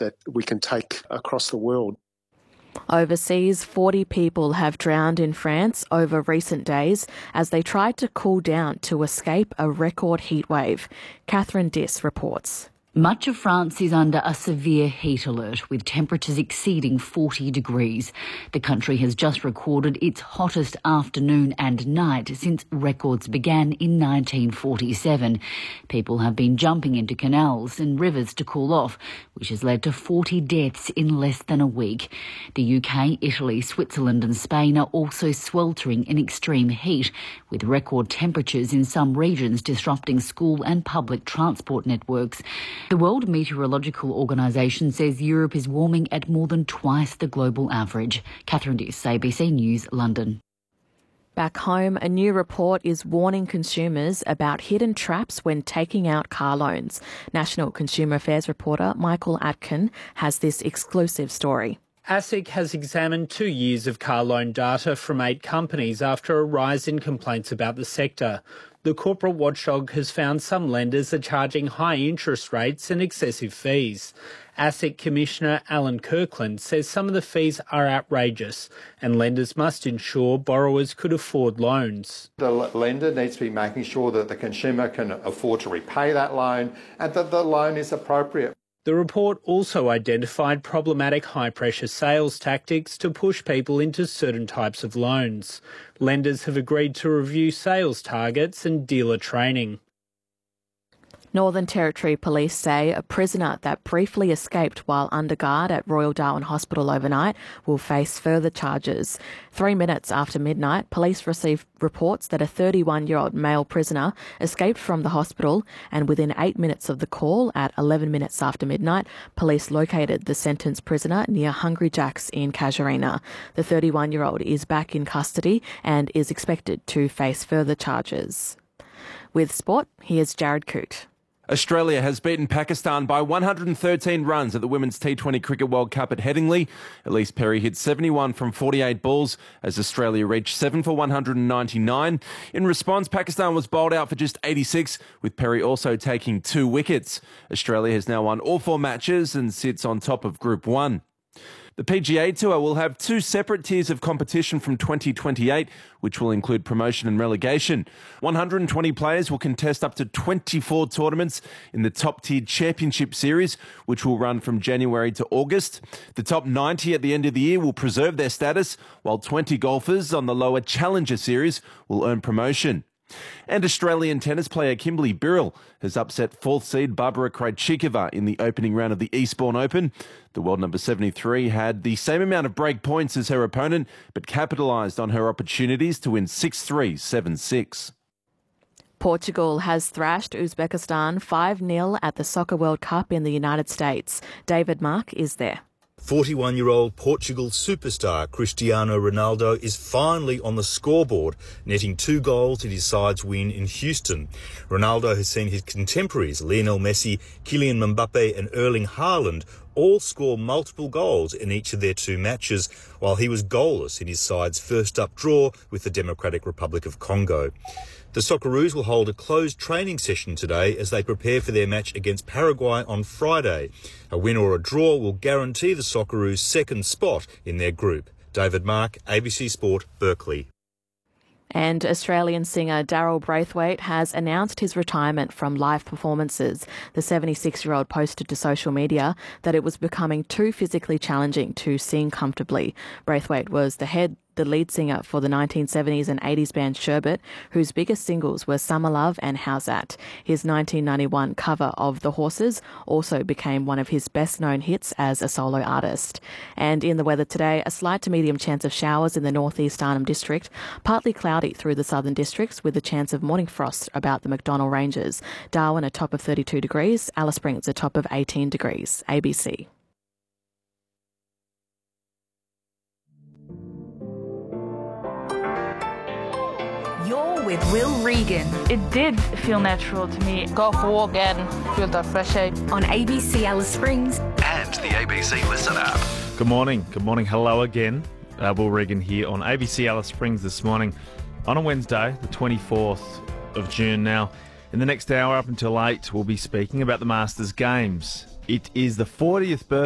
that we can take across the world. Overseas, 40 people have drowned in France over recent days as they tried to cool down to escape a record heatwave. Catherine Diss reports. Much of France is under a severe heat alert, with temperatures exceeding 40 degrees. The country has just recorded its hottest afternoon and night since records began in 1947. People have been jumping into canals and rivers to cool off, which has led to 40 deaths in less than a week. The UK, Italy, Switzerland and Spain are also sweltering in extreme heat, with record temperatures in some regions disrupting school and public transport networks. The World Meteorological Organisation says Europe is warming at more than twice the global average. Catherine Diss, ABC News, London. Back home, a new report is warning consumers about hidden traps when taking out car loans. National Consumer Affairs reporter Michael Atkin has this exclusive story. ASIC has examined 2 years of car loan data from 8 companies after a rise in complaints about the sector. The corporate watchdog has found some lenders are charging high interest rates and excessive fees. ASIC Commissioner Alan Kirkland says some of the fees are outrageous and lenders must ensure borrowers could afford loans. The lender needs to be making sure that the consumer can afford to repay that loan and that the loan is appropriate. The report also identified problematic high-pressure sales tactics to push people into certain types of loans. Lenders have agreed to review sales targets and dealer training. Northern Territory Police say a prisoner that briefly escaped while under guard at Royal Darwin Hospital overnight will face further charges. 3 minutes after midnight, police received reports that a 31-year-old male prisoner escaped from the hospital, and within 8 minutes of the call, at 11 minutes after midnight, police located the sentenced prisoner near Hungry Jack's in Casuarina. The 31-year-old is back in custody and is expected to face further charges. With sport, here's Jared Coote. Australia has beaten Pakistan by 113 runs at the Women's T20 Cricket World Cup at Headingley. Elise Perry hit 71 from 48 balls as Australia reached 7 for 199. In response, Pakistan was bowled out for just 86, with Perry also taking 2 wickets. Australia has now won all 4 matches and sits on top of Group 1. The PGA Tour will have 2 separate tiers of competition from 2028, which will include promotion and relegation. 120 players will contest up to 24 tournaments in the top-tiered Championship Series, which will run from January to August. The top 90 at the end of the year will preserve their status, while 20 golfers on the lower Challenger Series will earn promotion. And Australian tennis player Kimberly Birrell has upset 4th seed Barbara Krejcikova in the opening round of the Eastbourne Open. The world number 73 had the same amount of break points as her opponent, but capitalised on her opportunities to win 6-3, 7-6. Portugal has thrashed Uzbekistan 5-0 at the Soccer World Cup in the United States. David Mark is there. 41-year-old Portugal superstar Cristiano Ronaldo is finally on the scoreboard, netting 2 goals in his side's win in Houston. Ronaldo has seen his contemporaries Lionel Messi, Kylian Mbappe and Erling Haaland all score multiple goals in each of their 2 matches, while he was goalless in his side's first-up draw with the Democratic Republic of Congo. The Socceroos will hold a closed training session today as they prepare for their match against Paraguay on Friday. A win or a draw will guarantee the Socceroos' second spot in their group. David Mark, ABC Sport, Berkeley. And Australian singer Daryl Braithwaite has announced his retirement from live performances. The 76-year-old posted to social media that it was becoming too physically challenging to sing comfortably. Braithwaite was the lead singer for the 1970s and 80s band Sherbet, whose biggest singles were Summer Love and How's That. His 1991 cover of The Horses also became one of his best-known hits as a solo artist. And in the weather today, a slight to medium chance of showers in the northeast Arnhem District, partly cloudy through the southern districts with a chance of morning frost about the McDonnell Ranges. Darwin a top of 32 degrees, Alice Springs a top of 18 degrees. ABC. You're with Will Regan. It did feel natural to me. Go for a walk and feel the fresh air. On ABC Alice Springs. And the ABC Listen app. Good morning. Good morning. Hello again. Will Regan here on ABC Alice Springs this morning on a Wednesday, the 24th of June. Now, in the next hour up until 8, we'll be speaking about the Masters Games. It is the 40th birthday